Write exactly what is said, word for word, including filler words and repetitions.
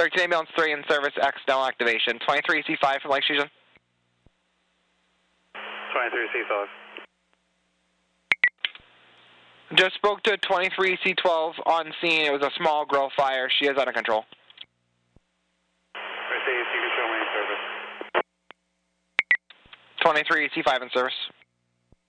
thirteen Ambulance three in service, accidental activation. twenty-three C five from Lake Station. twenty-three C five. Just spoke to twenty-three C twelve on scene. It was a small grow fire. She is under control. Mercedes, you can show me in service. twenty-three C five in service.